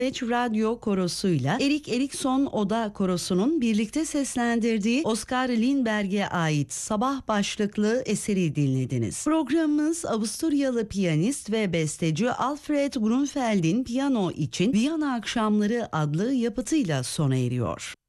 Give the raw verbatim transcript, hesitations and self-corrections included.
İsveç Radyo Korosu'yla Erik Erikson Oda Korosu'nun birlikte seslendirdiği Oskar Lindberg'e ait Sabah başlıklı eseri dinlediniz. Programımız Avusturyalı piyanist ve besteci Alfred Grunfeld'in piyano için Viyana Akşamları adlı yapıtıyla sona eriyor.